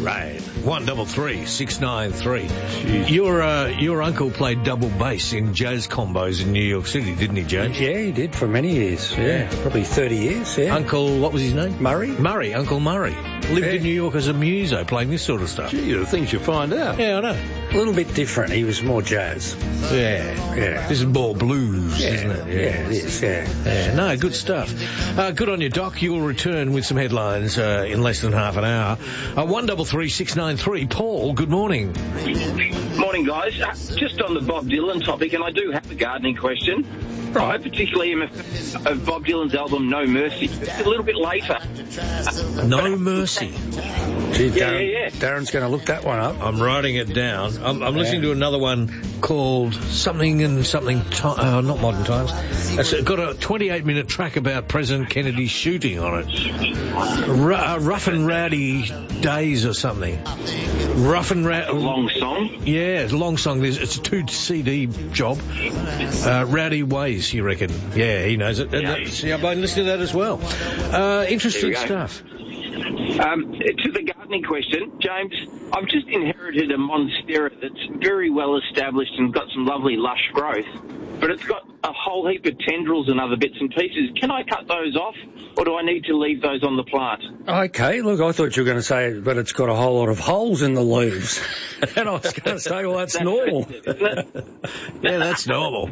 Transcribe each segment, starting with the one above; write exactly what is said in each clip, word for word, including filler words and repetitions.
Rain. One double three six nine three. Your uh, your uncle played double bass in jazz combos in New York City, didn't he, James? Yeah, he did for many years. Yeah, yeah. Probably thirty years. Yeah. Uncle, what was his name? Murray. Murray. Uncle Murray lived yeah. in New York as a muso, playing this sort of stuff. Gee, the things you find out. Yeah, I know. A little bit different. He was more jazz. Yeah, yeah. This is more blues, yeah. isn't it? Yeah, yeah it is. Yeah. yeah. No, good stuff. Uh, good on you, Doc. You'll return with some headlines uh, in less than half an hour. Uh, one double three six nine three. Paul, good morning. Morning, guys. Uh, just on the Bob Dylan topic, and I do have a gardening question. Right. I particularly am a fan of Bob Dylan's album No Mercy. It's a little bit later. No Mercy. Gee, yeah, Darren, yeah, yeah. Darren's going to look that one up. I'm writing it down. I'm, I'm yeah. listening to another one called Something and Something, to- uh, not Modern Times. It's got a twenty-eight minute track about President Kennedy's shooting on it. R- uh, Rough and Rowdy Days or something. Rough and Rowdy... Long song? Yeah, it's a long song. There's, it's a two C D job. Uh, Rowdy Ways, you reckon? Yeah, he knows it. Yeah. See, I've been listening to that as well. Uh, interesting stuff. Um, to the gardening question, James, I've just inherited a monstera that's very well established and got some lovely lush growth, but it's got a whole heap of tendrils and other bits and pieces. Can I cut those off, or do I need to leave those on the plant? Okay, look, I thought you were going to say, but it's got a whole lot of holes in the leaves. And I was going to say, well, that's, that's normal. It, isn't it? Yeah, that's normal.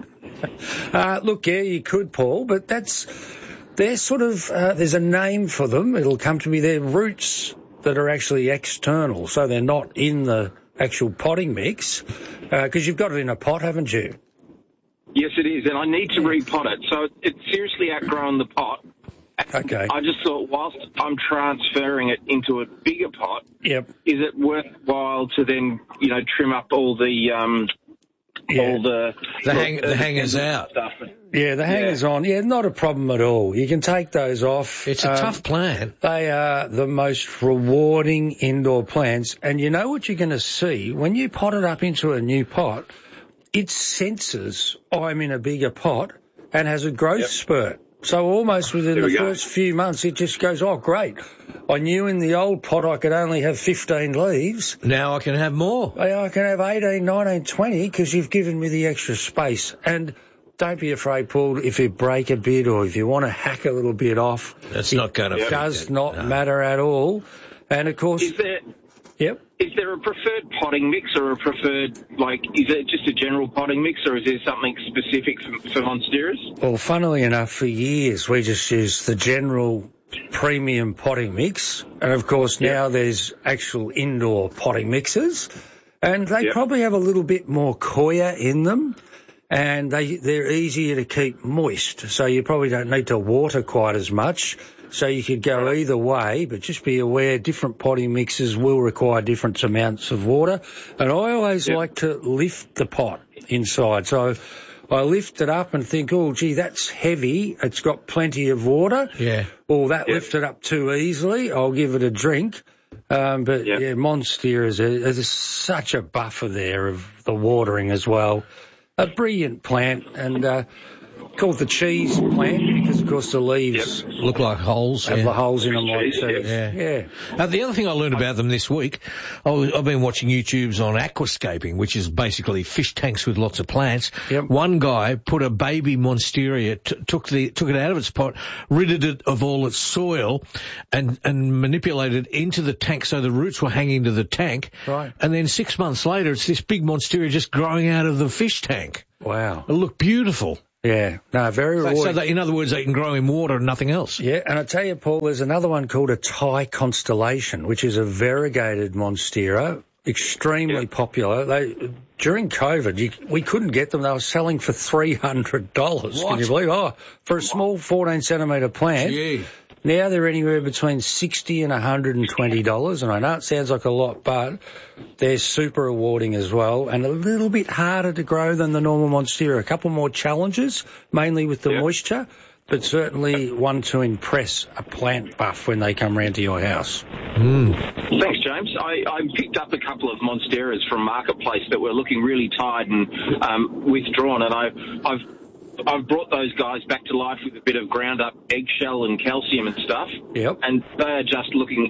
Uh, look, yeah, you could, Paul, but that's... They're sort of, uh, there's a name for them. It'll come to me. They're roots that are actually external, so they're not in the actual potting mix, because uh, you've got it in a pot, haven't you? Yes, it is, and I need to repot it. So it's seriously outgrown the pot. Okay. I just thought, whilst I'm transferring it into a bigger pot, yep. is it worthwhile to then, you know, trim up all the... Um, Yeah. all the the, hang, the hangers out stuff. Yeah, the hangers yeah. on. Yeah, not a problem at all. You can take those off. It's a um, tough plant. They are the most rewarding indoor plants. And you know what you're going to see? When you pot it up into a new pot, it senses I'm in a bigger pot and has a growth yep. spurt. So almost within the first few months, it just goes, oh, great. I knew in the old pot I could only have fifteen leaves. Now I can have more. I can have eighteen, nineteen, twenty because you've given me the extra space. And don't be afraid, Paul, if you break a bit or if you want to hack a little bit off. That's not going to It does not no. matter at all. And, of course... Is there... Yep. Is there a preferred potting mix or a preferred, like, is it just a general potting mix or is there something specific for, for monsteras? Well, funnily enough, for years we just used the general premium potting mix. And, of course, yep. now there's actual indoor potting mixes. And they yep. probably have a little bit more coir in them. And they, they're easier to keep moist. So you probably don't need to water quite as much. So you could go either way, but just be aware different potting mixes will require different amounts of water. And I always yep. like to lift the pot inside. So I lift it up and think, oh, gee, that's heavy. It's got plenty of water. Yeah. Or that yep. lifted up too easily. I'll give it a drink. Um, but, yep. yeah, monsteras, there's such a buffer there of the watering as well. A brilliant plant and... Uh, called the cheese plant because, of course, the leaves yep. look like holes. Have yeah. the holes in them like cheese. Yeah. yeah. Uh, the other thing I learned about them this week, I was, I've been watching YouTubes on aquascaping, which is basically fish tanks with lots of plants. Yep. One guy put a baby monstera, t- took the took it out of its pot, ridded it of all its soil, and and manipulated it into the tank so the roots were hanging to the tank. Right. And then six months later, it's this big monstera just growing out of the fish tank. Wow. It looked beautiful. Yeah, no, very rewarding. So that, in other words, they can grow in water and nothing else. Yeah, and I tell you, Paul, there's another one called a Thai constellation, which is a variegated monstera, extremely yeah. popular. They during COVID, you, we couldn't get them. They were selling for three hundred dollars. What? Can you believe? Oh, for a small fourteen centimetre plant. Gee. Now they're anywhere between sixty and one hundred twenty dollars, and I know it sounds like a lot, but they're super rewarding as well, and a little bit harder to grow than the normal monstera. A couple more challenges, mainly with the yep. moisture, but certainly one to impress a plant buff when they come round to your house. Mm. Thanks, James. I, I picked up a couple of monsteras from Marketplace that were looking really tired and um, withdrawn, and I, I've I've brought those guys back to life with a bit of ground-up eggshell and calcium and stuff. Yep. And they are just looking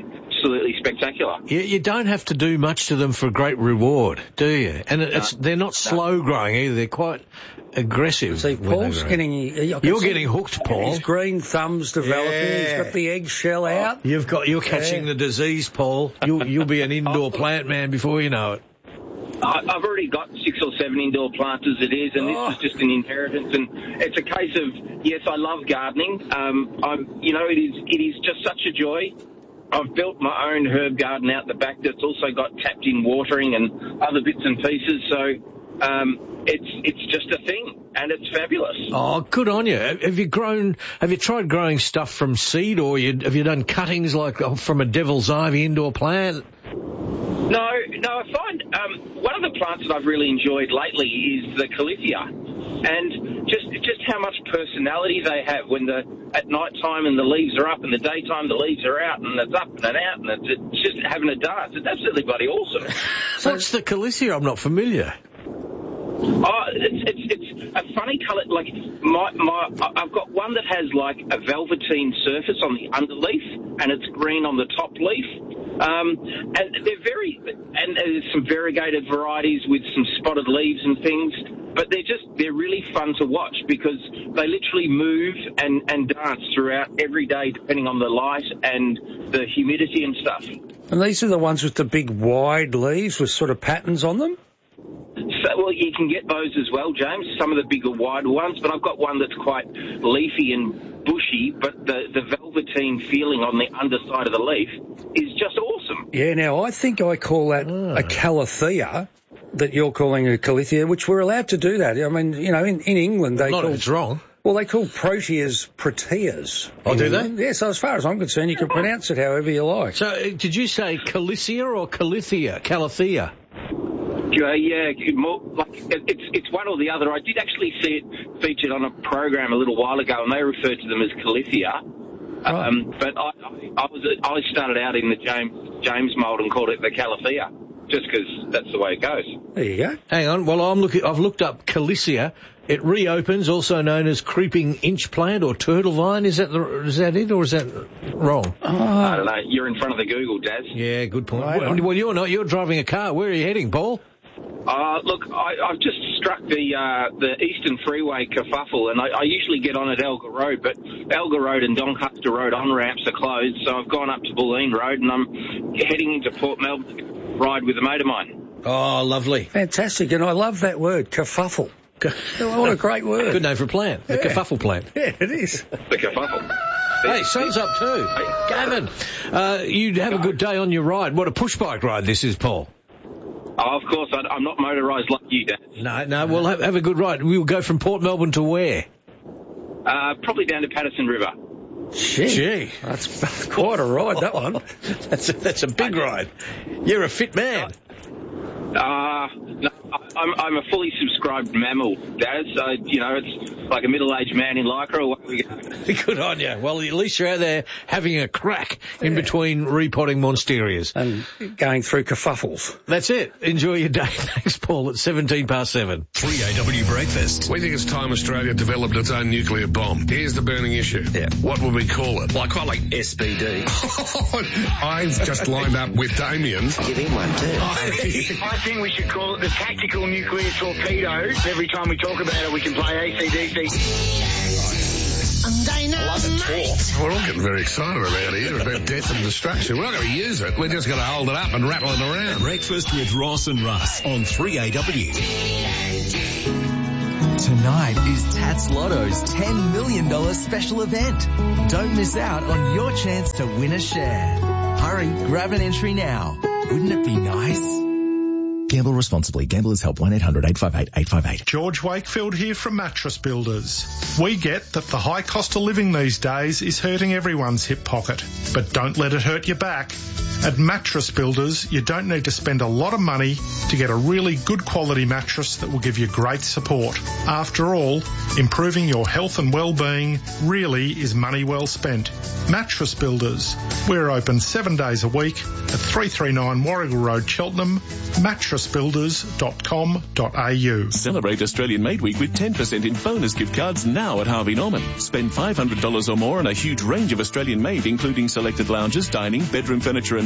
absolutely spectacular. You, you don't have to do much to them for great reward, do you? And it's, no. they're not slow no. growing either. They're quite aggressive. See, Paul's getting... You're getting hooked, Paul. His green thumb's developing. Yeah. He's got the eggshell out. You've got, you're catching yeah. the disease, Paul. You'll, you'll be an indoor plant man before you know it. I've already got six or seven indoor plants as it is, and oh. this is just an inheritance. And it's a case of, yes, I love gardening. Um, I'm, you know, it is it is just such a joy. I've built my own herb garden out the back that's also got tapped-in watering and other bits and pieces. So um, it's it's just a thing, and it's fabulous. Oh, good on you. Have you grown? Have you tried growing stuff from seed, or you, have you done cuttings like from a devil's ivy indoor plant? No, no, I find um, one of the plants that I've really enjoyed lately is the Callithea, and just just how much personality they have when the at night time and the leaves are up, and the daytime the leaves are out, and it's up and out, and it's, it's just having a dance. It's absolutely bloody awesome. What's the Callithea? I'm not familiar. Oh, it's, it's it's a funny colour. Like my my, I've got one that has like a velveteen surface on the underleaf, and it's green on the top leaf. Um, and they're very, and there's some variegated varieties with some spotted leaves and things, but they're just, they're really fun to watch because they literally move and, and dance throughout every day depending on the light and the humidity and stuff. And these are the ones with the big wide leaves with sort of patterns on them? So, well, you can get those as well, James, some of the bigger, wider ones, but I've got one that's quite leafy and bushy, but the, the velveteen feeling on the underside of the leaf is just awesome. Yeah, now, I think I call that oh. a Callithea, that you're calling a Callithea, which we're allowed to do that. I mean, you know, in, in England they Not call... if it's wrong. Well, they call proteas proteas. Oh, do England. they? Yeah, so as far as I'm concerned, you can pronounce it however you like. So, uh, did you say Callithea or Callithea? Callithea? Uh, yeah, more, like it's it's one or the other. I did actually see it featured on a program a little while ago, and they referred to them as Callithea. Oh. Um, but I, I was I started out in the James James mould and called it the Callithea, just because that's the way it goes. There you go. Hang on, well I'm looking. I've looked up Callithea. It reopens, also known as creeping inch plant or turtle vine. Is that the, is that it, or is that wrong? Oh. I don't know. You're in front of the Google, Daz. Yeah, good point. Right. Well, well, you're not. You're driving a car. Where are you heading, Paul? Uh, look, I, I've just struck the uh, the Eastern Freeway kerfuffle, and I, I usually get on at Elgar Road, but Elgar Road and Doncaster Road on-ramps are closed, so I've gone up to Bulleen Road, and I'm heading into Port Melbourne to ride with a mate of mine. Oh, lovely. Fantastic, and I love that word, kerfuffle. What a great word. Good name for a plant, the yeah. kerfuffle plant. Yeah, it is. The kerfuffle. Hey, sun's up too. Hey. Gavin, uh, you have a good day on your ride. What a push bike ride this is, Paul. Oh, of course, I, I'm not motorised like you, Dad. No, no, we'll have, have a good ride. We'll go from Port Melbourne to where? Uh, probably down to Patterson River. Gee, Gee. That's quite a ride, that one. that's, a, that's a big ride. You're a fit man. Uh, no, I'm, I'm a fully subscribed mammal, Dad, so, you know, it's like a middle-aged man in Lycra, away we go. Good on you. Well, at least you're out there having a crack in yeah. between repotting monsterias. And going through kerfuffles. That's it. Enjoy your day. Thanks, Paul. It's seventeen past seven. three A W Breakfast. We think it's time Australia developed its own nuclear bomb. Here's the burning issue. Yeah. What would we call it? Well, I quite like S B D. I've just lined up with Damien. Give him one too. I think we should call it the tactical nuclear torpedo. Every time we talk about it, we can play A C D C. I love the talk. We're all getting very excited around here about death and destruction. We're not going to use it. We're just going to hold it up and rattle it around. Breakfast with Ross and Russ on three A W. Tonight is Tats Lotto's ten million dollars special event. Don't miss out on your chance to win a share. Hurry, grab an entry now. Wouldn't it be nice? Gamble responsibly. Gamblers Help one eight hundred eight five eight eight five eight. George Wakefield here from Mattress Builders. We get that the high cost of living these days is hurting everyone's hip pocket, but don't let it hurt your back. At Mattress Builders, you don't need to spend a lot of money to get a really good quality mattress that will give you great support. After all, improving your health and well-being really is money well spent. Mattress Builders. We're open seven days a week at three thirty-nine Warrigal Road, Cheltenham, mattress builders dot com dot a u. Celebrate Australian Made Week with ten percent in bonus gift cards now at Harvey Norman. Spend five hundred dollars or more on a huge range of Australian made, including selected lounges, dining, bedroom furniture and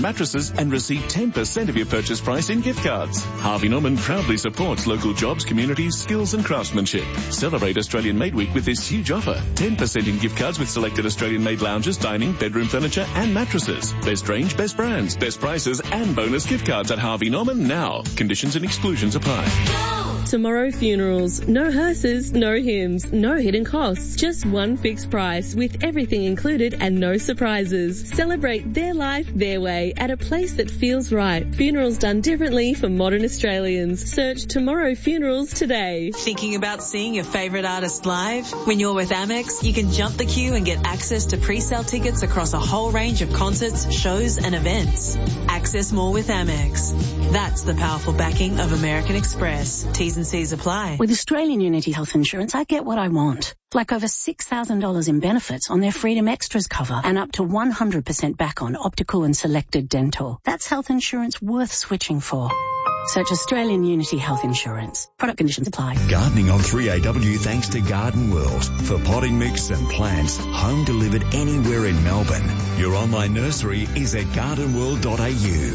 mattresses and receive ten percent of your purchase price in gift cards. Harvey Norman proudly supports local jobs, communities, skills and craftsmanship. Celebrate Australian Made Week with this huge offer. ten percent in gift cards with selected Australian made lounges, dining, bedroom furniture and mattresses. Best range, best brands, best prices and bonus gift cards at Harvey Norman now. Conditions and exclusions apply. Tomorrow Funerals. No hearses, no hymns, no hidden costs. Just one fixed price with everything included and no surprises. Celebrate their life their way at a place that feels right. Funerals done differently for modern Australians. Search Tomorrow Funerals today. Thinking about seeing your favourite artist live? When you're with Amex, you can jump the queue and get access to pre-sale tickets across a whole range of concerts, shows and events. Access more with Amex. That's the powerful backing of American Express. T's and C's apply. With Australian Unity Health Insurance, I get what I want. Like over six thousand dollars in benefits on their Freedom Extras cover and up to one hundred percent back on optical and selected dental. That's health insurance worth switching for. Search Australian Unity Health Insurance. Product conditions apply. Gardening on three A W thanks to Garden World. For potting mix and plants, home delivered anywhere in Melbourne. Your online nursery is at garden world dot a u.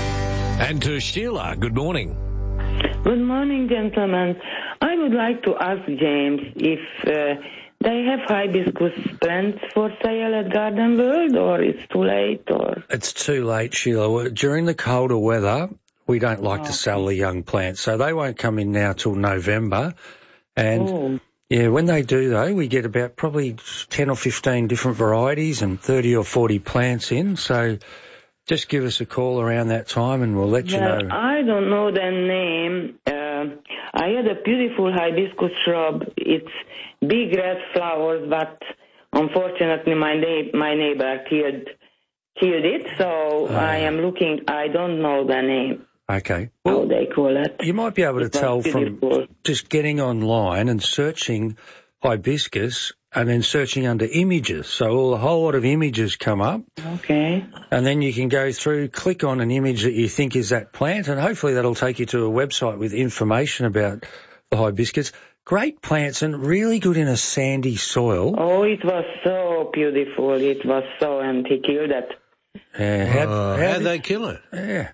And to Sheila, good morning. Good morning, gentlemen. I would like to ask James if uh, they have hibiscus plants for sale at Garden World, or it's too late, or... It's too late, Sheila. During the colder weather, we don't like oh. to sell the young plants, so they won't come in now till November. And, oh. yeah, when they do, though, we get about probably ten or fifteen different varieties and thirty or forty plants in, so... Just give us a call around that time and we'll let you well, know. I don't know the name. Uh, I had a beautiful hibiscus shrub. It's big red flowers, but unfortunately my na- my neighbor killed, killed it, so uh, I am looking, I don't know the name. Okay. Well, how they call it. You might be able to it tell from just getting online and searching hibiscus and then searching under images. So a whole lot of images come up. Okay. And then you can go through, click on an image that you think is that plant, and hopefully that'll take you to a website with information about the hibiscus. Great plants and really good in a sandy soil. Oh, it was so beautiful. It was so, and he killed it. Yeah, how'd, uh, how'd how'd they kill it? Yeah.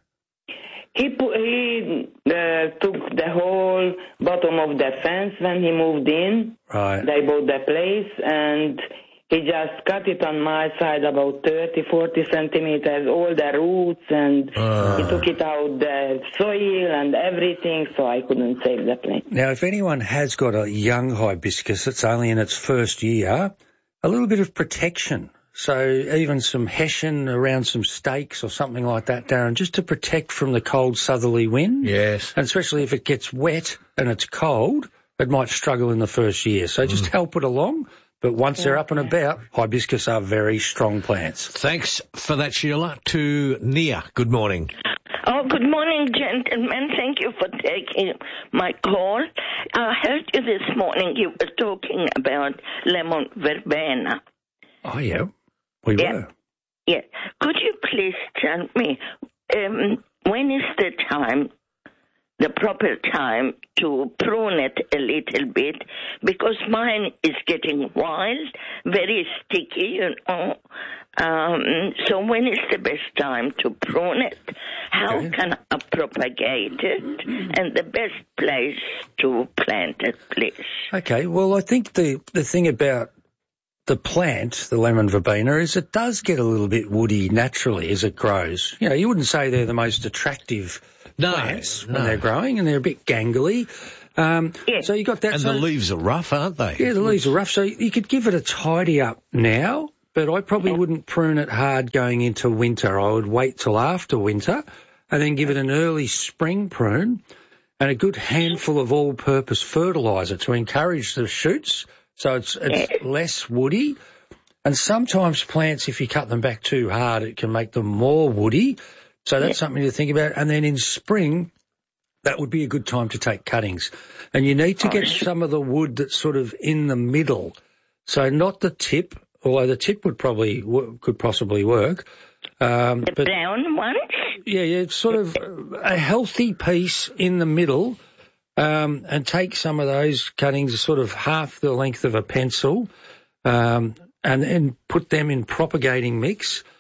He put, he uh, took the whole bottom of the fence when he moved in. Right. They bought the place, and he just cut it on my side about thirty, forty centimeters, all the roots, and uh. he took it out the soil and everything, so I couldn't save the plant. Now, if anyone has got a young hibiscus that's only in its first year, a little bit of protection. So even some hessian around some stakes or something like that, Darren, just to protect from the cold southerly wind. Yes. And especially if it gets wet and it's cold, it might struggle in the first year. So just mm. help it along. But once yeah. they're up and about, hibiscus are very strong plants. Thanks for that, Sheila. To Nia, good morning. Oh, good morning, gentlemen. Thank you for taking my call. I heard you this morning. You were talking about lemon verbena. Oh, yeah. We yeah. were. Yeah. Could you please tell me um, when is the time, the proper time to prune it a little bit? Because mine is getting wild, very sticky, you know. Um, so when is the best time to prune it? How okay. can I propagate it? And the best place to plant it, please. Okay. Well, I think the, the thing about the plant, the lemon verbena, is it does get a little bit woody naturally as it grows. You know, you wouldn't say they're the most attractive no, plants no. when they're growing, and they're a bit gangly. Um, yeah. So you got that. And so, the leaves are rough, aren't they? Yeah, the leaves are rough. So you could give it a tidy up now, but I probably wouldn't prune it hard going into winter. I would wait till after winter and then give it an early spring prune and a good handful of all-purpose fertiliser to encourage the shoots. So it's, it's less woody. And sometimes plants, if you cut them back too hard, it can make them more woody. So that's something to think about. And then in spring, that would be a good time to take cuttings. And you need to get some of the wood that's sort of in the middle. So not the tip, although the tip would probably, could possibly work. Um, the but, brown ones? Yeah, yeah, it's sort of a healthy piece in the middle. Um, and take some of those cuttings, sort of half the length of a pencil, um, and then put them in propagating mix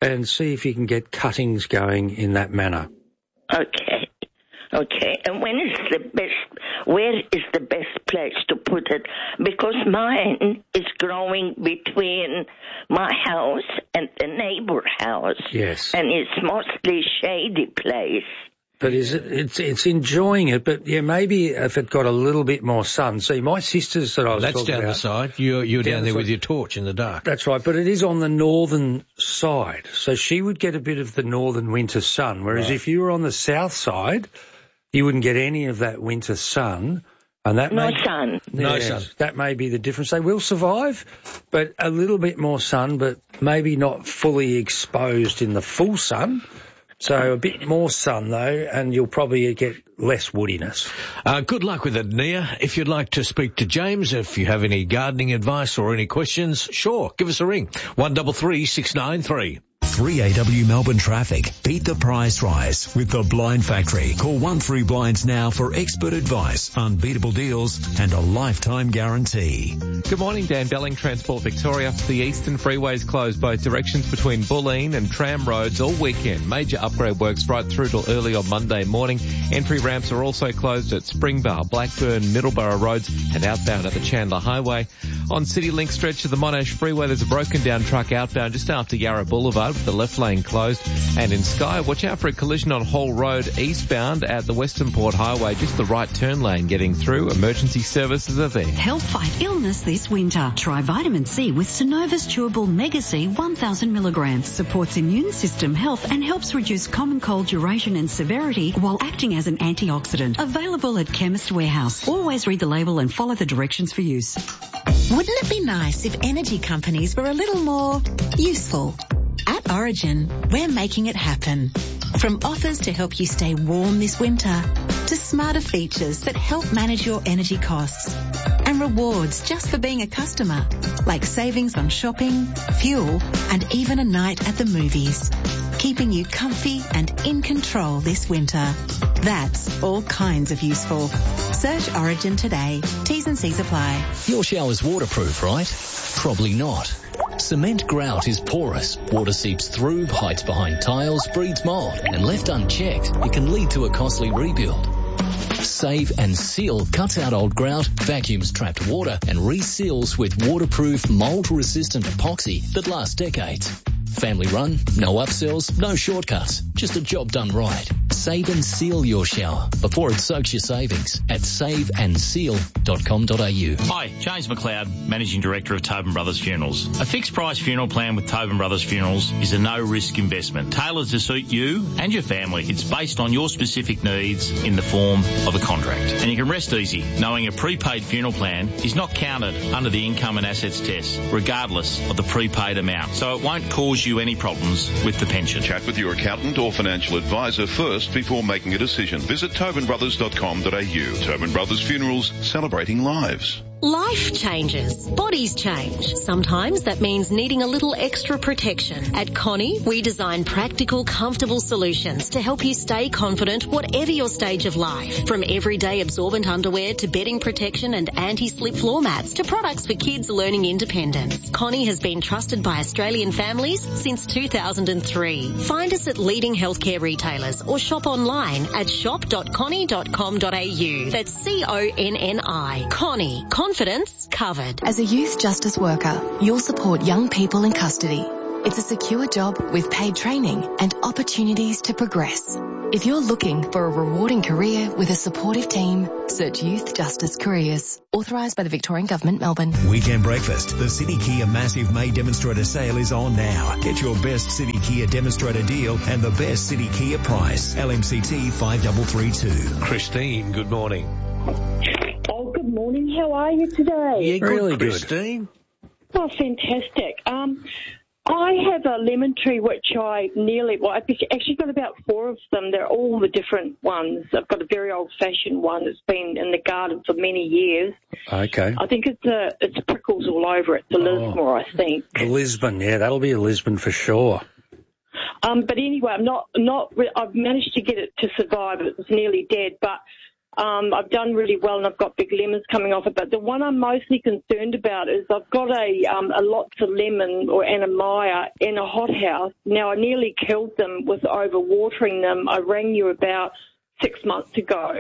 and see if you can get cuttings going in that manner. Okay. Okay. And when is the best, where is the best place to put it? Because mine is growing between my house and the neighbor house. Yes. And it's mostly shady place. But is it, it's it's enjoying it, but yeah, maybe if it got a little bit more sun. See, my sisters that I was That's talking down about, the side. You're, you're down, down there the with side. your torch in the dark. That's right, but it is on the northern side, so she would get a bit of the northern winter sun, whereas Right. if you were on the south side, you wouldn't get any of that winter sun. And that No may, sun. No yes, sun. That may be the difference. They will survive, but a little bit more sun, but maybe not fully exposed in the full sun. So a bit more sun, though, and you'll probably get less woodiness. Uh, good luck with it, Nia. If you'd like to speak to James, if you have any gardening advice or any questions, sure, give us a ring. one three three, six nine three. three A W Melbourne traffic. Beat the price rise with the Blind Factory. Call one three Blinds now for expert advice, unbeatable deals and a lifetime guarantee. Good morning, Dan Belling, Transport Victoria. The eastern freeways closed both directions between Bulleen and Tram Roads all weekend. Major upgrade works right through till early on Monday morning. Entry ramps are also closed at Springbar, Blackburn, Middleborough Roads and outbound at the Chandler Highway. On CityLink stretch of the Monash Freeway, there's a broken down truck outbound just after Yarra Boulevard with the left lane closed. And in Skye, watch out for a collision on Hall Road eastbound at the Western Port Highway, just the right turn lane getting through. Emergency services are there. Help fight illness this winter. Try vitamin C with Synova's Chewable Mega C one thousand milligrams. Supports immune system health and helps reduce common cold duration and severity while acting as an antioxidant. Available at Chemist Warehouse. Always read the label and follow the directions for use. Wouldn't it be nice if energy companies were a little more useful? At Origin, we're making it happen. From offers to help you stay warm this winter, to smarter features that help manage your energy costs, and rewards just for being a customer, like savings on shopping, fuel, and even a night at the movies. Keeping you comfy and in control this winter. That's all kinds of useful. Search Origin today. T's and C's apply. Your shower's waterproof, right? Probably not. Cement grout is porous. Water seeps through, hides behind tiles, breeds mould, and left unchecked, it can lead to a costly rebuild. Save and Seal cuts out old grout, vacuums trapped water, and reseals with waterproof, mould-resistant epoxy that lasts decades. Family run, no upsells, no shortcuts, just a job done right. Save and seal your shower before it soaks your savings at save and seal dot com dot a u. Hi, James McLeod, Managing Director of Tobin Brothers Funerals. A fixed price funeral plan with Tobin Brothers Funerals is a no-risk investment tailored to suit you and your family. It's based on your specific needs in the form of a contract. And you can rest easy knowing a prepaid funeral plan is not counted under the income and assets test, regardless of the prepaid amount. So it won't cause you any problems with the pension. Chat with your accountant or financial advisor first before making a decision. Visit tobin brothers dot com dot a u. Tobin Brothers Funerals, celebrating lives. Life changes. Bodies change. Sometimes that means needing a little extra protection. At Connie, we design practical, comfortable solutions to help you stay confident whatever your stage of life. From everyday absorbent underwear to bedding protection and anti-slip floor mats to products for kids learning independence. Connie has been trusted by Australian families since two thousand three. Find us at leading healthcare retailers or shop online at shop dot connie dot com dot a u. That's C O N N I. Connie. Confidence covered. As a youth justice worker, you'll support young people in custody. It's a secure job with paid training and opportunities to progress. If you're looking for a rewarding career with a supportive team, search Youth Justice Careers. Authorised by the Victorian Government, Melbourne. Weekend breakfast. The City Kia Massive May Demonstrator Sale is on now. Get your best City Kia Demonstrator deal and the best City Kia price. L M C T five three three two. Christine, good morning. Oh, good morning. How are you today? Yeah, good, really Christine. Good. Oh, fantastic. Um, I have a lemon tree which I nearly, well, I've actually got about four of them. They're all the different ones. I've got a very old-fashioned one that's been in the garden for many years. Okay. I think it's a, it's prickles all over it, the Lismore, I think. The Lisbon, yeah, that'll be a Lisbon for sure. Um, but anyway, I'm not, not, I've managed to get it to survive. It was nearly dead, but Um, I've done really well and I've got big lemons coming off it. But the one I'm mostly concerned about is I've got a, um, a lots of lemon or Anamaya in a hothouse. Now, I nearly killed them with overwatering them. I rang you about six months ago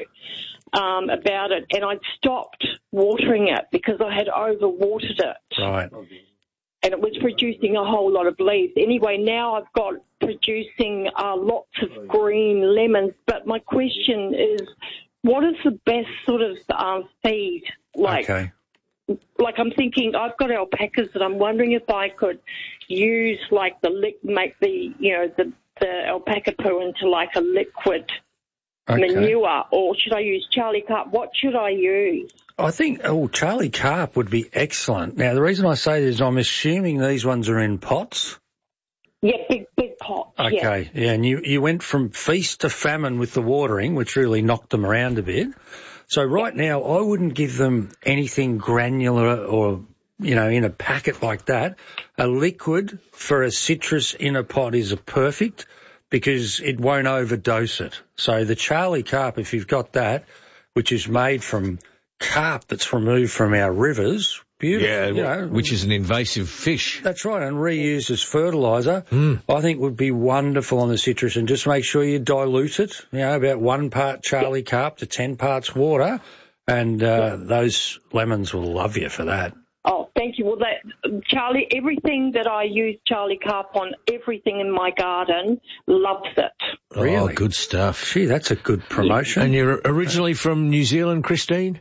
um, about it, and I'd stopped watering it because I had overwatered it. Right. And it was producing a whole lot of leaves. Anyway, now I've got producing uh, lots of green lemons. But my question is, what is the best sort of um, feed? Like, okay. like I'm thinking, I've got alpacas, and I'm wondering if I could use like the li- make the you know the the alpaca poo into like a liquid Okay. manure, or should I use Charlie Carp? What should I use? I think, oh, Charlie Carp would be excellent. Now, the reason I say this is I'm assuming these ones are in pots. Yeah, big, big pots. Okay, yeah, yeah and you, you went from feast to famine with the watering, which really knocked them around a bit. So right now, I wouldn't give them anything granular or, you know, in a packet like that. A liquid for a citrus in a pot is a perfect, because it won't overdose it. So the Charlie Carp, if you've got that, which is made from carp that's removed from our rivers, beautiful. Yeah, you know, which is an invasive fish. That's right, and reused as fertiliser, mm. I think would be wonderful on the citrus. And just make sure you dilute it, you know, about one part Charlie Carp to ten parts water, and uh, those lemons will love you for that. Oh, thank you. Well, that Charlie, everything that I use Charlie Carp on, everything in my garden loves it. Really? Oh, good stuff. Gee, that's a good promotion. And you're originally from New Zealand, Christine?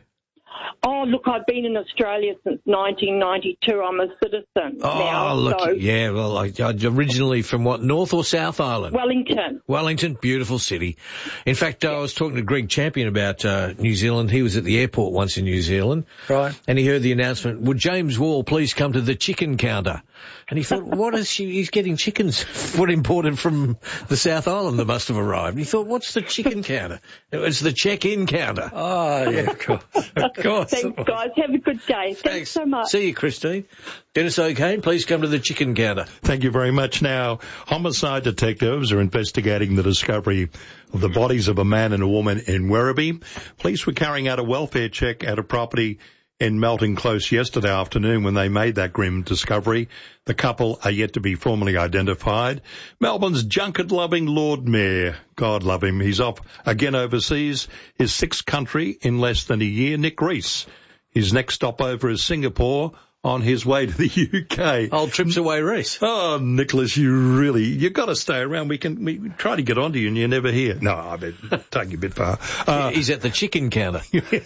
Oh, look, I've been in Australia since nineteen ninety-two. I'm a citizen oh, now. Oh, look, so. yeah, well, I, I originally from what, North or South Island? Wellington. Wellington, beautiful city. In fact, uh, I was talking to Greg Champion about uh, New Zealand. He was at the airport once in New Zealand. Right. And he heard the announcement, would James Wall please come to the chicken counter? And he thought, what is she, he's getting chickens what imported from the South Island that must have arrived. And he thought, what's the chicken counter? It was the check-in counter. Oh, yeah, of course. Of course. Thanks, guys. Have a good day. Thanks, Thanks so much. See you, Christine. Dennis O'Kane, please come to the chicken counter. Thank you very much. Now, homicide detectives are investigating the discovery of the bodies of a man and a woman in Werribee. Police were carrying out a welfare check at a property in Melton Close yesterday afternoon when they made that grim discovery. The couple are yet to be formally identified. Melbourne's junket-loving Lord Mayor, God love him, he's off again overseas, his sixth country in less than a year, Nick Rees. His next stopover is Singapore on his way to the U K. Old trips away, Reese. Oh, Nicholas, you really, you got to stay around. We can we try to get onto you and you're never here. No, I bet take you a bit far. Uh, He's at the chicken counter.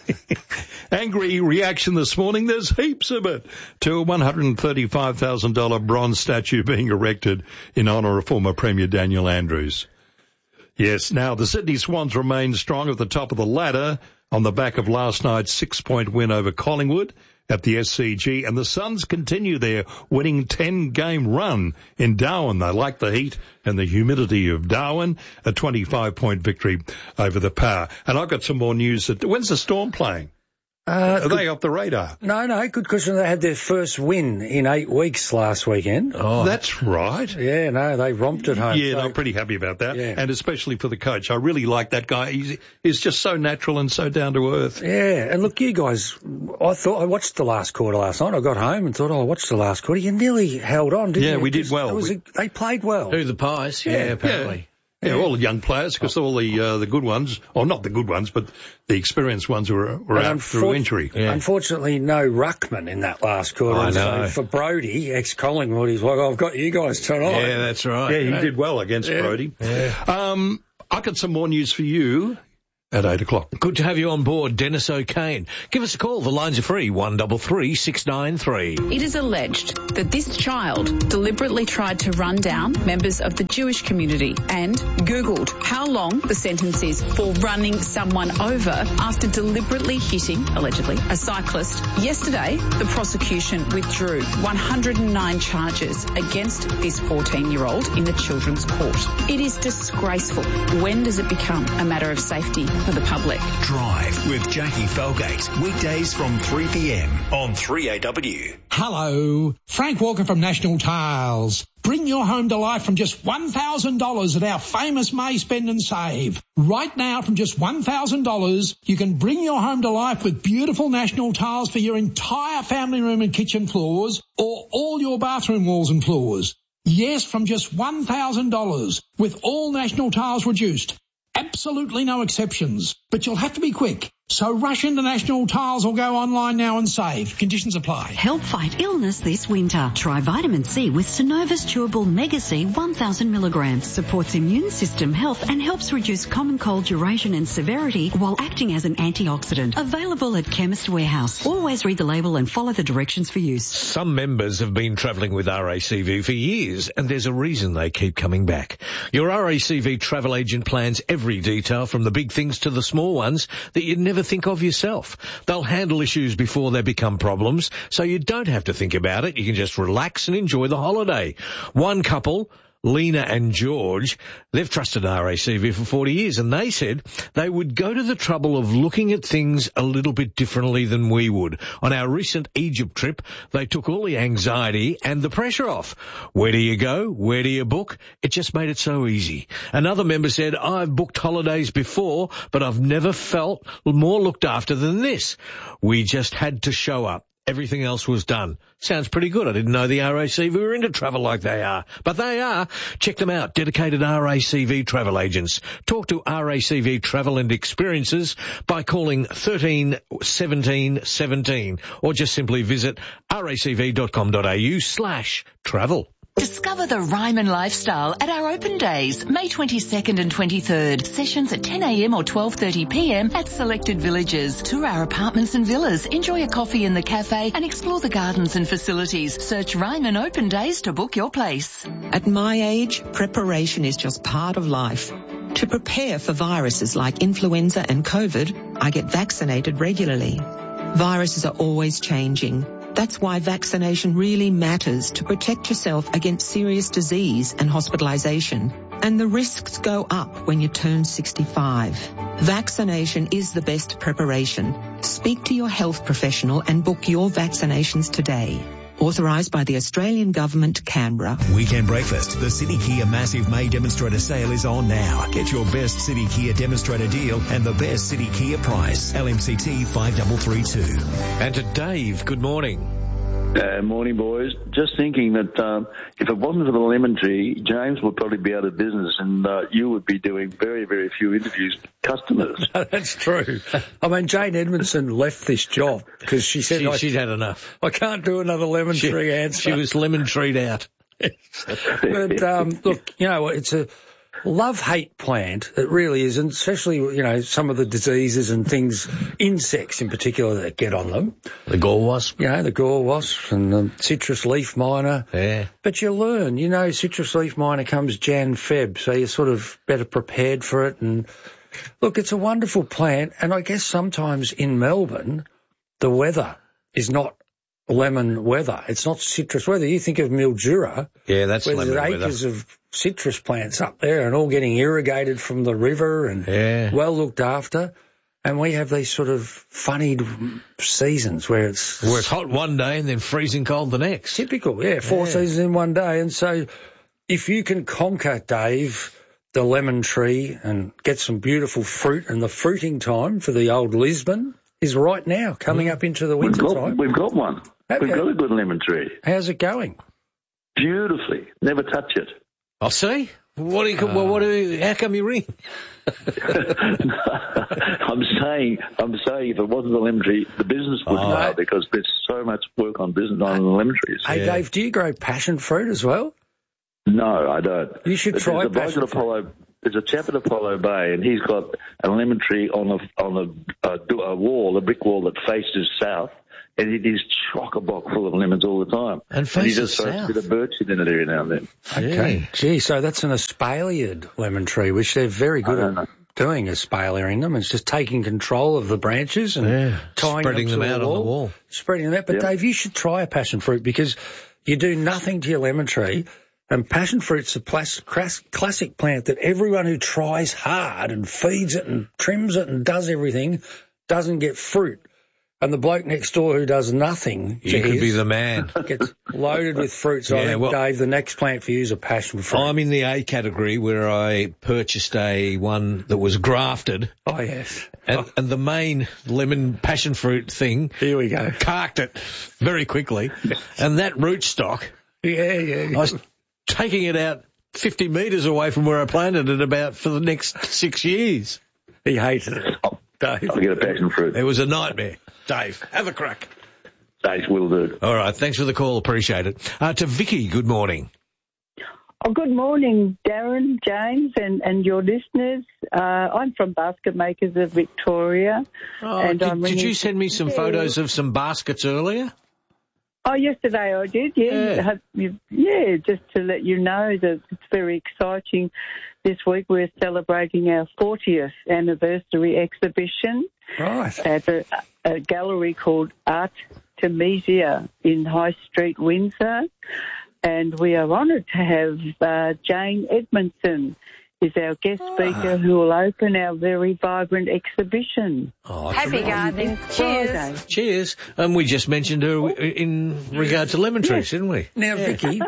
Angry reaction this morning. There's heaps of it to a one hundred thirty-five thousand dollars bronze statue being erected in honour of former Premier Daniel Andrews. Yes, now the Sydney Swans remain strong at the top of the ladder on the back of last night's six-point win over Collingwood at the S C G, and the Suns continue their winning ten-game run in Darwin. They like the heat and the humidity of Darwin, a twenty-five point victory over the Power. And I've got some more news. That, when's the Storm playing? Uh, Are they off the radar? No, no, good question. They had their first win in eight weeks last weekend. Oh, that's right. Yeah, no, they romped at home. Yeah, so, no, I'm pretty happy about that. Yeah. And especially for the coach. I really like that guy. He's, he's just so natural and so down to earth. Yeah, and look, you guys, I thought, I watched the last quarter last night. I got home and thought, oh, I watched the last quarter. You nearly held on, didn't yeah, you? Yeah, we did well. It was we, a, they played well. Who, the Pies? Yeah, yeah apparently. Yeah. Yeah, all the young players, because all the uh, the good ones, or not the good ones, but the experienced ones were, were out through injury. Yeah. Unfortunately, no ruckman in that last quarter. I know. So for Brody, ex-Collingwood, he's like, oh, I've got you guys tonight. Yeah, that's right. Yeah, he yeah. did well against yeah. Brody. Yeah. Um, I got some more news for you at eight o'clock. Good to have you on board, Dennis O'Kane. Give us a call. The lines are free, one double three six nine three. It is alleged that this child deliberately tried to run down members of the Jewish community and Googled how long the sentence is for running someone over after deliberately hitting, allegedly, a cyclist. Yesterday, the prosecution withdrew one hundred nine charges against this fourteen-year-old in the Children's Court. It is disgraceful. When does it become a matter of safety for the public? Drive with Jackie Felgate, weekdays from three p m on three A W. Hello, Frank Walker from National Tiles. Bring your home to life from just one thousand dollars at our famous May Spend and Save. Right now, from just one thousand dollars, you can bring your home to life with beautiful national tiles for your entire family room and kitchen floors, or all your bathroom walls and floors. Yes, from just one thousand dollars, with all national tiles reduced. Absolutely no exceptions, but you'll have to be quick. So rush into National Tiles or go online now and save. Conditions apply. Help fight illness this winter. Try vitamin C with Synovus Chewable Mega C one thousand milligrams. Supports immune system health and helps reduce common cold duration and severity while acting as an antioxidant. Available at Chemist Warehouse. Always read the label and follow the directions for use. Some members have been travelling with R A C V for years, and there's a reason they keep coming back. Your R A C V travel agent plans every detail from the big things to the small ones that you'd never think of yourself. They'll handle issues before they become problems, so you don't have to think about it. You can just relax and enjoy the holiday. One couple, Lena and George, they've trusted R A C V for forty years, and they said they would go to the trouble of looking at things a little bit differently than we would. On our recent Egypt trip, they took all the anxiety and the pressure off. Where do you go? Where do you book? It just made it so easy. Another member said, I've booked holidays before, but I've never felt more looked after than this. We just had to show up. Everything else was done. Sounds pretty good. I didn't know the R A C V were into travel like they are. But they are. Check them out. Dedicated R A C V travel agents. Talk to R A C V Travel and Experiences by calling thirteen seventeen seventeen or just simply visit racv.com.au slash travel. Discover the Ryman lifestyle at our open days, May twenty-second and twenty-third. Sessions at ten a m or twelve thirty p m at selected villages. Tour our apartments and villas, enjoy a coffee in the cafe and explore the gardens and facilities. Search Ryman Open Days to book your place. At my age, preparation is just part of life. To prepare for viruses like influenza and COVID, I get vaccinated regularly. Viruses are always changing. That's why vaccination really matters to protect yourself against serious disease and hospitalisation. And the risks go up when you turn sixty-five. Vaccination is the best preparation. Speak to your health professional and book your vaccinations today. Authorised by the Australian Government, Canberra. Weekend breakfast. The City Kia Massive May Demonstrator Sale is on now. Get your best City Kia demonstrator deal and the best City Kia price. L M C T five three three two. And to Dave, good morning. Uh, morning, boys. Just thinking that um, if it wasn't for the lemon tree, James would probably be out of business and uh, you would be doing very, very few interviews with customers. That's true. I mean, Jane Edmondson left this job because she said... She, I, she'd had enough. I can't do another lemon she, tree answer. She was lemon treed out. But, um, look, you know, it's a love-hate plant. It really is, and especially, you know, some of the diseases and things, insects in particular that get on them. The gall wasp. You know, the gall wasp and the citrus leaf miner. Yeah. But you learn, you know, citrus leaf miner comes Jan, Feb, so you're sort of better prepared for it. And look, it's a wonderful plant, and I guess sometimes in Melbourne, the weather is not lemon weather. It's not citrus weather. You think of Mildura. Yeah, that's where lemon there's weather. acres of citrus plants up there and all getting irrigated from the river and yeah. well looked after. And we have these sort of funny seasons where it's... Where it's hot one day and then freezing cold the next. Typical, yeah. Four yeah. seasons in one day. And so if you can conquer, Dave, the lemon tree and get some beautiful fruit, and the fruiting time for the old Lisbon is right now, coming mm. up into the winter we've got, time. We've got one. Have we've you? got a good lemon tree. How's it going? Beautifully. Never touch it. I'll see. What do you? Uh, well, what do you? How come you ring? I'm saying, I'm saying, if it wasn't the lemon tree, the business would oh. fail because there's so much work on business on the lemon trees. Hey, yeah. Dave, do you grow passion fruit as well? No, I don't. You should but try there's a passion fruit. Apollo, there's a chap at Apollo Bay, and he's got a lemon tree on a on a, a, a wall, a brick wall that faces south. And it is chock-a-block full of lemons all the time. And, and he just throws a bit of birch in it every now and then. Okay. Yeah. Gee, so that's an espaliered lemon tree, which they're very good at know. doing, espaliering them. It's just taking control of the branches and yeah. tying spreading them, them to out the wall, on the wall. Spreading them out. But, yep. Dave, you should try a passion fruit because you do nothing to your lemon tree. And passion fruit's a classic plant that everyone who tries hard and feeds it and trims it and does everything doesn't get fruit. And the bloke next door who does nothing, You could be the man. gets loaded with fruit. So Yeah, I think, well- Dave, the next plant for you is a passion fruit. I'm in the A category where I purchased a one that was grafted. Oh, yes. And, and the main lemon passion fruit thing. Here we go. Carked it very quickly. And that rootstock. Yeah, yeah. I was taking it out fifty metres away from where I planted it about for the next six years. He hated it. Dave. I'll get a passion fruit. It was a nightmare. Dave, have a crack. Thanks, will do. All right, thanks for the call. Appreciate it. Uh, to Vicky, good morning. Oh, good morning, Darren, James, and, and your listeners. Uh, I'm from Basket Makers of Victoria. Oh, and did, I'm did you ringing- send me some Yeah. photos of some baskets earlier? Oh, yesterday I did, yeah. Yeah. Have you- Yeah, just to let you know that it's very exciting. This week we're celebrating our fortieth anniversary exhibition Right. at a, a gallery called Artemisia in High Street, Windsor. And we are honoured to have uh, Jane Edmondson is our guest speaker who will open our very vibrant exhibition. Oh, Happy gardening. Cheers. Cheers. And we just mentioned her in regard to lemon trees, didn't we? Now, Vicky,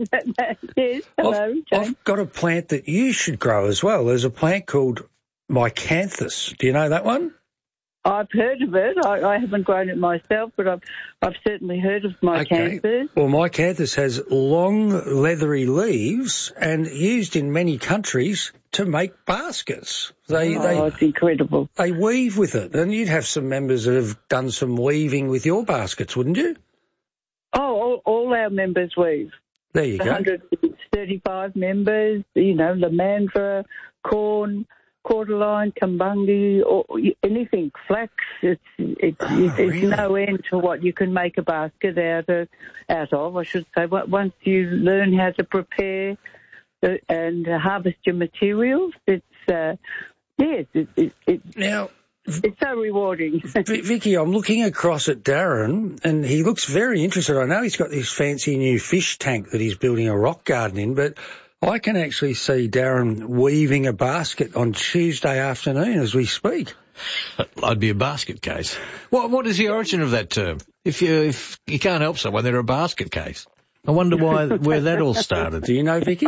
Yes, hello, I've, I've got a plant that you should grow as well. There's a plant called Mycanthus. Do you know that one? I've heard of it. I, I haven't grown it myself, but I've I've certainly heard of Mycanthus. Well, Mycanthus has long, leathery leaves and used in many countries to make baskets. They, Oh, they, it's incredible. They weave with it, and you'd have some members that have done some weaving with your baskets, wouldn't you? Oh, all, all our members weave. There you one go. hundred thirty-five members, you know, Lamandra, corn, cordyline, kumbungi, or anything, flax. It's, it's, Oh, it's no end to what you can make a basket out of, out of, I should say. Once you learn how to prepare the, and harvest your materials, it's, uh, yes, it, it, it, now, it's so rewarding. V- Vicky, I'm looking across at Darren, and he looks very interested. I know he's got this fancy new fish tank that he's building a rock garden in, but I can actually see Darren weaving a basket on Tuesday afternoon as we speak. I'd be a basket case. What What is the origin of that term? If you if you can't help someone, they're a basket case. I wonder why where that all started. Do you know, Vicky?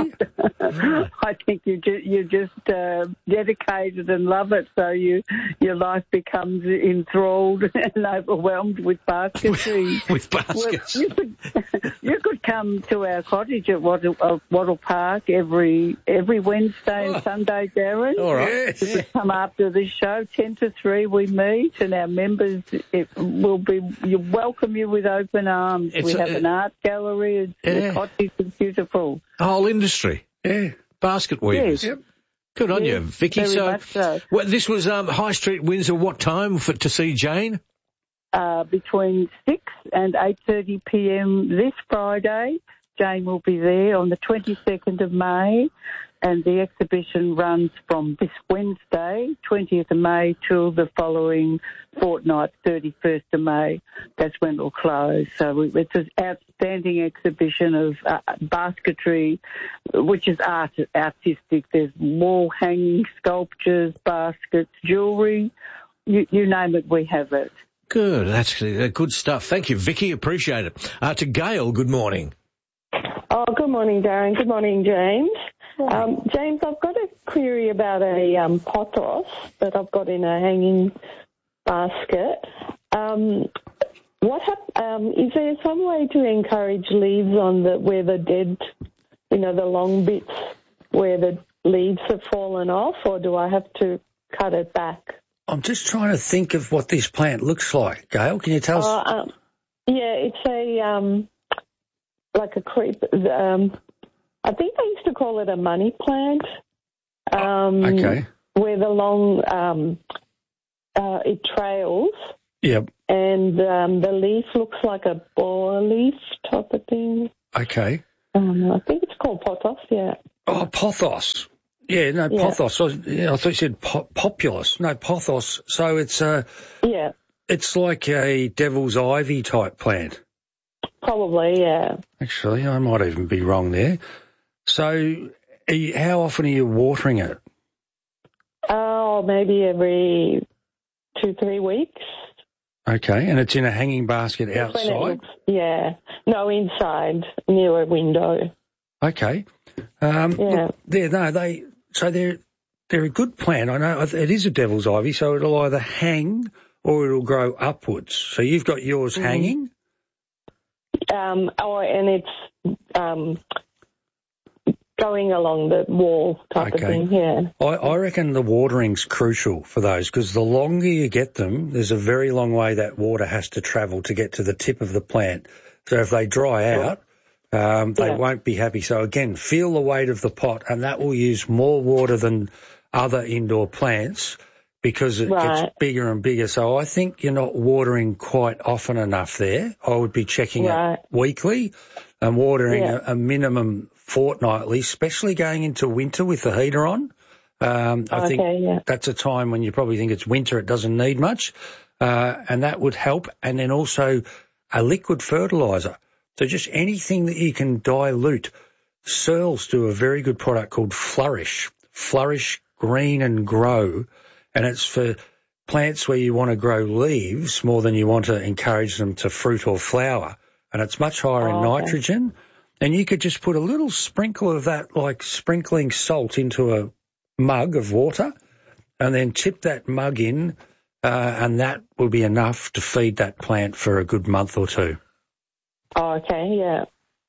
I think you ju- you just uh, dedicated and love it, so you your life becomes enthralled and overwhelmed with basketry. With baskets. Well, you could you could come to our cottage at Wattle, uh, Wattle Park every every Wednesday and Sunday, Darren. All right. You could come after the show, ten to three. We meet, and our members it will be you welcome you with open arms. It's we a- have an art gallery. It's, Yeah. The cottage is beautiful. A whole industry. Yeah. Basket weavers. Yes. Good on Yes, you, Vicky. very So, much so. well, this was um, High Street, Windsor. What time for to see Jane? Uh, between six and eight thirty p.m. this Friday. Jane will be there on the twenty-second of May, and the exhibition runs from this Wednesday, twentieth of May, till the following fortnight, thirty-first of May. That's when it'll close. So we, it's an outstanding exhibition of uh, basketry, which is art, artistic. There's wall hanging, sculptures, baskets, jewellery. You, you name it, we have it. Good. That's uh, good stuff. Thank you, Vicky. Appreciate it. Uh, to Gail, good morning. Oh, good morning, Darren. Good morning, James. Um, James, I've got a query about a um, pothos that I've got in a hanging basket. Um, what hap- um, is there some way to encourage leaves on the where the dead, you know, the long bits where the leaves have fallen off, or do I have to cut it back? I'm just trying to think of what this plant looks like. Gail, can you tell us? Uh, um, yeah, it's a um, like a creep. Um, I think they used to call it a money plant. Um, Okay. Where the long um, uh, it trails, Yep. and um, the leaf looks like a boar leaf type of thing. Okay. Um, I think it's called pothos. Yeah. Oh, pothos. Yeah, no, Yeah. pothos. I, yeah, I thought you said po- populus. No, pothos. So it's uh, Yeah. it's like a devil's ivy type plant. Probably. Yeah. Actually, I might even be wrong there. So, are you, how often are you watering it? Oh, maybe every two, three weeks. Okay, and it's in a hanging basket That's when it outside? looks- yeah. No, inside, near a window. Okay. Um, Yeah. look, there, no, they, so they're, they're a good plant. I know it is a devil's ivy, so it'll either hang or it'll grow upwards. So you've got yours Mhm. hanging? Um, oh, and it's um, going along the wall type Okay. of thing, yeah. I, I reckon the watering's crucial for those because the longer you get them, there's a very long way that water has to travel to get to the tip of the plant. So if they dry out, um, they Yeah. won't be happy. So again, feel the weight of the pot, and that will use more water than other indoor plants because it Right. gets bigger and bigger. So I think you're not watering quite often enough there. I would be checking Right. it weekly and watering Yeah. a, a minimum fortnightly, especially going into winter with the heater on. Um, I Okay, think yeah. that's a time when you probably think it's winter, it doesn't need much, uh, and that would help. And then also a liquid fertiliser. So just anything that you can dilute. Searles do a very good product called Flourish. Flourish Green and Grow, and it's for plants where you want to grow leaves more than you want to encourage them to fruit or flower, and it's much higher in Oh, okay. nitrogen. And you could just put a little sprinkle of that, like sprinkling salt into a mug of water, and then tip that mug in, uh, and that will be enough to feed that plant for a good month or two. Oh, okay, yeah.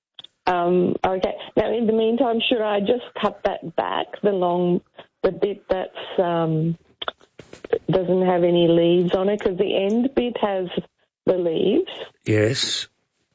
Um, okay. Now, in the meantime, should I just cut that back, the long, the bit that's um, doesn't have any leaves on it, because the end bit has the leaves, Yes.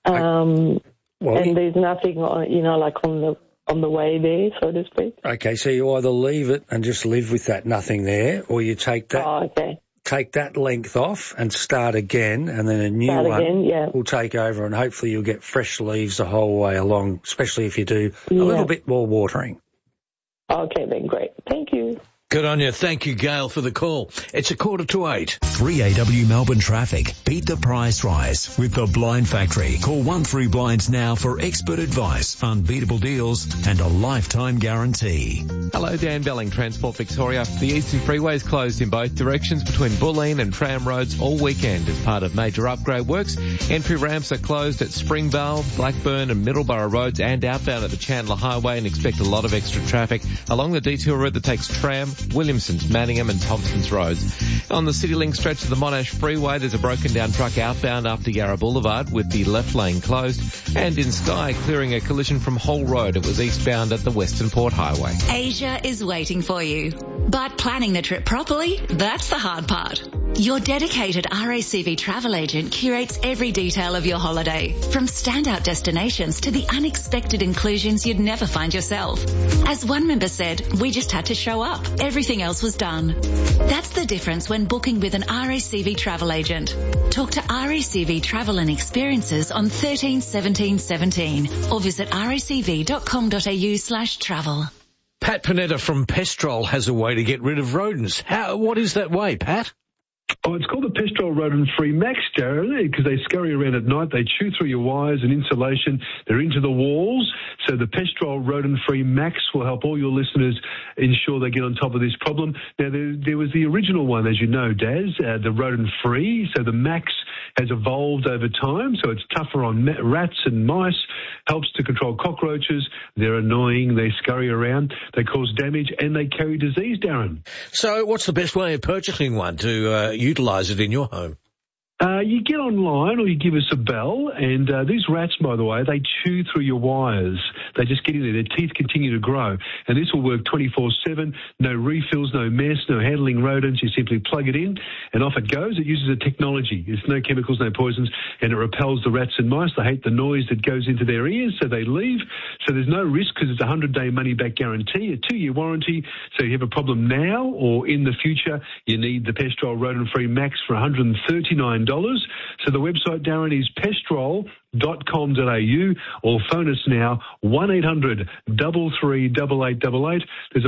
um, Well, and there's nothing, on, you know, like on the on the way there, so to speak. Okay, so you either leave it and just live with that nothing there, or you take that Oh, okay. take that length off and start again, and then a new Start one again, yeah. will take over, and hopefully you'll get fresh leaves the whole way along, especially if you do a Yeah. little bit more watering. Okay, then great. Thank you. Good on you. Thank you, Gail, for the call. It's a quarter to eight. three A W Melbourne traffic. Beat the price rise with the Blind Factory. Call one three blinds now for expert advice, unbeatable deals and a lifetime guarantee. Hello, Dan Belling, Transport Victoria. The Eastern Freeway is closed in both directions between Bulleen and Tram Roads all weekend as part of major upgrade works. Entry ramps are closed at Springvale, Blackburn and Middleborough Roads and outbound at the Chandler Highway, and expect a lot of extra traffic along the detour route that takes Tram, Williamson's, Manningham and Thompson's Roads. On the CityLink stretch of the Monash Freeway, there's a broken down truck outbound after Yarra Boulevard with the left lane closed. And in Skye, clearing a collision from Hull Road. It was eastbound at the Western Port Highway. Asia is waiting for you. But planning the trip properly, that's the hard part. Your dedicated R A C V travel agent curates every detail of your holiday, from standout destinations to the unexpected inclusions you'd never find yourself. As one member said, we just had to show up. Everything else was done. That's the difference when booking with an R A C V travel agent. Talk to R A C V Travel and Experiences on thirteen seventeen seventeen or visit racv.com.au slash travel. Pat Panetta from Pestrol has a way to get rid of rodents. How? What is that way, Pat? Oh, it's called the Pestrol Rodent-Free Max, Darren, because they scurry around at night. They chew through your wires and insulation. They're into the walls. So the Pestrol Rodent-Free Max will help all your listeners ensure they get on top of this problem. Now, there, there was the original one, as you know, Daz, uh, the Rodent-Free. So the Max has evolved over time, so it's tougher on ma- rats and mice, helps to control cockroaches. They're annoying. They scurry around. They cause damage, and they carry disease, Darren. So what's the best way of purchasing one to uh, utilise it in your home? Uh, you get online or you give us a bell, and uh, these rats, by the way, they chew through your wires. They just get in there. Their teeth continue to grow. And this will work twenty-four seven, no refills, no mess, no handling rodents. You simply plug it in, and off it goes. It uses a technology. There's no chemicals, no poisons, and it repels the rats and mice. They hate the noise that goes into their ears, so they leave. So there's no risk because it's a one hundred day money-back guarantee, a two-year warranty. So if you have a problem now or in the future, you need the Pestrol Rodent-Free Max for one hundred thirty-nine dollars. So the website, Darren, is pestrol dot com dot a u, or phone us now, one eight hundred, three three eight eight eight eight. There's a